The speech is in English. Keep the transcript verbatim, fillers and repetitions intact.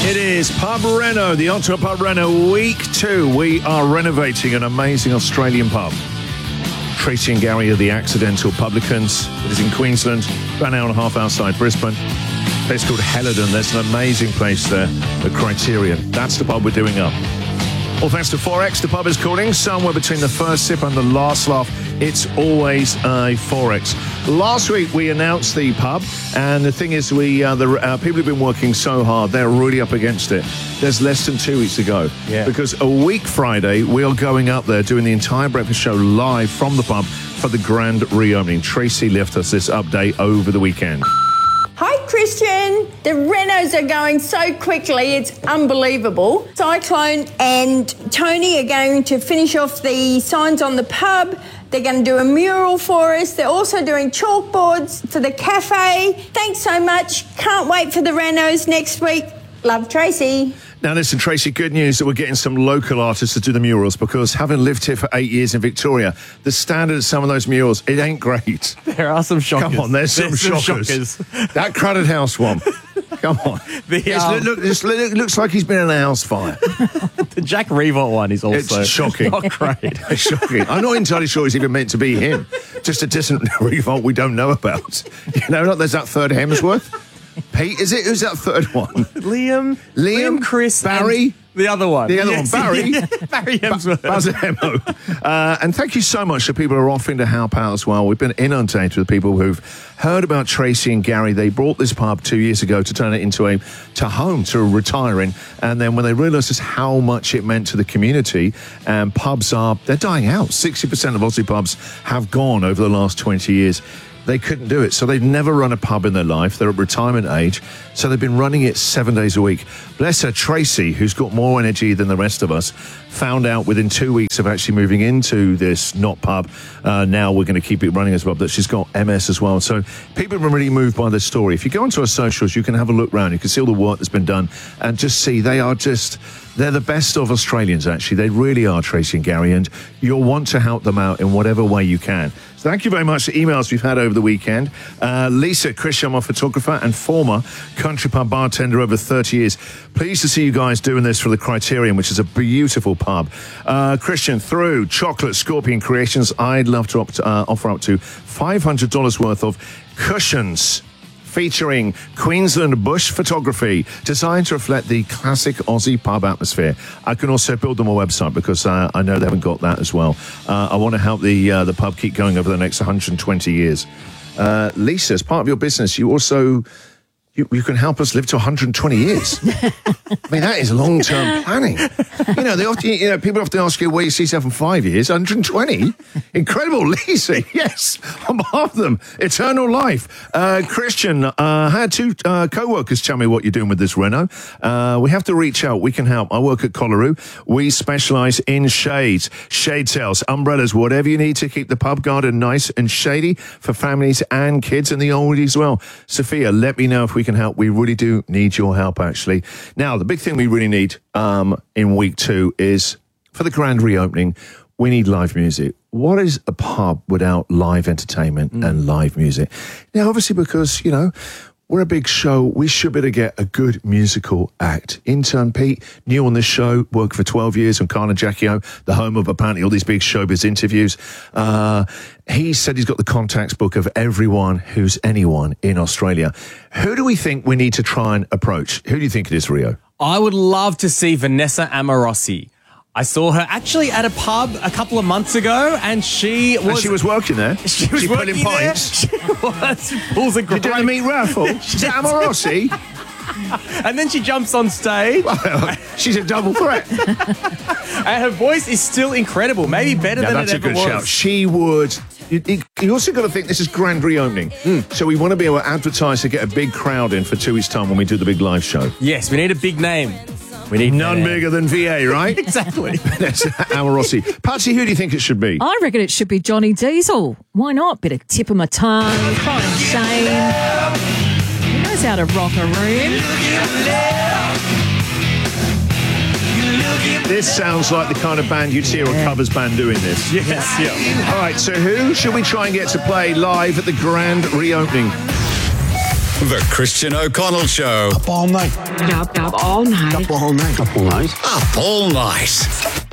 It is Pub Reno, the Ottawa Pub Reno, week two. We are renovating an amazing Australian pub. Tracy and Gary are the Accidental Publicans. It is in Queensland, about an hour and a half outside Brisbane. A place called Helidon. There's an amazing place there, the Criterion. That's the pub we're doing up. All thanks to Forex, the pub is calling. Somewhere between the first sip and the last laugh, it's always a Forex. Last week we announced the pub, and the thing is, we uh, the uh, people who've been working so hard, they're really up against it. There's less than two weeks to go. Yeah. Because a week Friday, we are going up there doing the entire breakfast show live from the pub for the grand reopening. Tracy left us this update over the weekend. Hi, Christian. The renos are going so quickly, it's unbelievable. Cyclone and Tony are going to finish off the signs on the pub. They're going to do a mural for us. They're also doing chalkboards for the cafe. Thanks so much. Can't wait for the renos next week. Love, Tracy. Now, listen, Tracy, good news that we're getting some local artists to do the murals, because having lived here for eight years in Victoria, the standard of some of those murals, it ain't great. There are some shockers. Come on, there's some, there's shockers. some shockers. That crowded house one. Come on. The, um, it look, look, it looks like he's been in a house fire. The Jack Revolt one is also it's shocking. Not great. It's shocking. I'm not entirely sure it's even meant to be him. Just a distant Revolt we don't know about. You know, like there's that third Hemsworth. Pete, is it? Who's that third one? Liam. Liam, Liam Chris. Barry. The other one. The other yes. one, Barry. Barry Hemsworth. Ba- Buzzer Hemo. Uh, and thank you so much to people who are offering to help out as well. We've been inundated with people who've heard about Tracy and Gary. They brought this pub two years ago to turn it into a to home, to retiring. And then when they realised just how much it meant to the community, and pubs are, they're dying out. sixty percent of Aussie pubs have gone over the last twenty years. They couldn't do it. So they've never run a pub in their life. They're at retirement age. So they've been running it seven days a week. Bless her, Tracy, who's got more energy than the rest of us, found out within two weeks of actually moving into this not pub. Uh, now we're going to keep it running as well, that she's got M S as well. So people have been really moved by this story. If you go onto our socials, you can have a look around. You can see all the work that's been done and just see they are just... They're the best of Australians, actually. They really are, Tracy and Gary, and you'll want to help them out in whatever way you can. So thank you very much for the emails we've had over the weekend. Uh, Lisa, Christian, my photographer and former country pub bartender over thirty years. Pleased to see you guys doing this for the Criterion, which is a beautiful pub. Uh, Christian, through Chocolate Scorpion Creations, I'd love to opt, uh, offer up to five hundred dollars worth of cushions, featuring Queensland bush photography, designed to reflect the classic Aussie pub atmosphere. I can also build them a website, because uh, I know they haven't got that as well. Uh, I want to help the uh, the pub keep going over the next one hundred twenty years. Uh, Lisa, as part of your business, you also... You, you can help us live to one hundred twenty years. I mean, that is long-term planning. You know, they often, you know, people often ask you where you see yourself in five years. one hundred twenty? Incredible, Lisa. Yes, on behalf of them. Eternal life. Uh, Christian, uh, I had two uh, co-workers tell me what you're doing with this reno. Uh, we have to reach out. We can help. I work at Collaroo. We specialise in shades, shade sails, umbrellas, whatever you need to keep the pub garden nice and shady for families and kids and the oldies as well. Sophia, let me know if we can help. We really do need your help, actually. Now, the big thing we really need um, in week two is, for the grand reopening, we need live music. What is a pub without live entertainment mm. and live music? Now, obviously, because, you know, we're a big show, we should be able to get a good musical act. Intern Pete, new on this show, worked for twelve years on Carl and Jackie O, the home of apparently all these big showbiz interviews. Uh, he said he's got the contacts book of everyone who's anyone in Australia. Who do we think we need to try and approach? Who do you think it is, Rio? I would love to see Vanessa Amorosi. I saw her actually at a pub a couple of months ago, and she was... And she was working there? She was she working pulling there. pints? She was. She pulls a great... You did a meat raffle? Is that Amorosi? And then she jumps on stage. Well, she's a double threat. And her voice is still incredible, maybe better yeah, than it ever was. That's a good shout. She would... You, you also got to think this is grand reopening. Mm. So we want to be able to advertise to get a big crowd in for two weeks' time when we do the big live show. Yes, we need a big name. We need none bigger than V A, right? Exactly. That's Amorosi. Patsy, who do you think it should be? I reckon it should be Johnny Diesel. Why not? Bit of tip of my tongue, kind of shame. He knows how to rock a room. This sounds like the kind of band you'd see a covers band doing this. Yes, yeah. All right, so who should we try and get to play live at the grand reopening? The Christian O'Connell Show. Up all night. Up, up all night. Up all night. Up all night. Up all night.